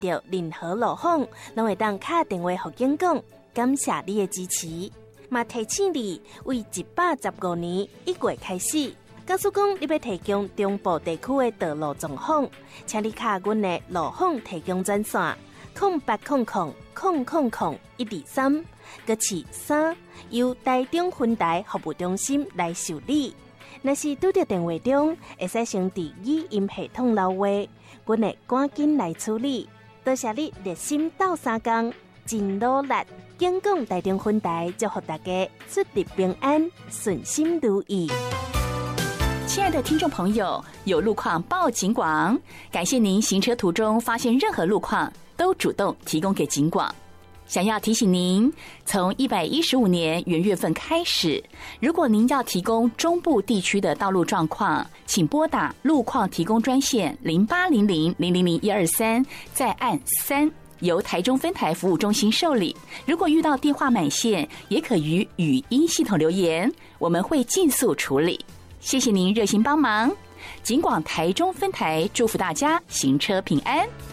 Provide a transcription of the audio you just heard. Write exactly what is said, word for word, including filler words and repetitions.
到任何路况，拢会当打电话给警广，感谢你的支持。嘛提醒你，为一百十五年一月开始，假使讲你要提供中部地区的道路状况，请你卡阮的路况提供专线零八空空空空空一二三，搁是三由台中分台服务中心来受理。若是拄到电话中，会使先伫语音系统留话，阮会赶紧来处理。多谢你热心斗相共，真努力。警广台中分台祝福大家出入平安，顺心如意。 亲爱的听众朋友，有路况报警广，感谢您行车途中发现任何路况都主动提供给警广。想要提醒您，从一百一十五年元月份开始，如果您要提供中部地区的道路状况，请拨打路况提供专线零八零零零零零一二三，再按三，由台中分台服务中心受理。如果遇到电话满线，也可于语音系统留言，我们会尽速处理。谢谢您热心帮忙，警广台中分台祝福大家行车平安。